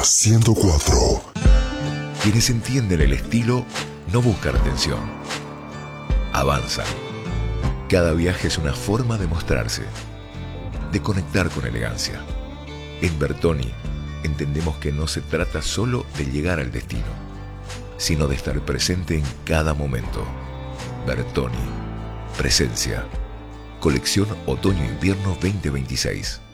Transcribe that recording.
104. Quienes entienden el estilo no buscan atención, avanzan. Cada viaje es una forma de mostrarse, de conectar con elegancia. En Bertoni entendemos que no se trata solo de llegar al destino, sino de estar presente en cada momento. Bertoni, presencia. Colección Otoño-Invierno 2026.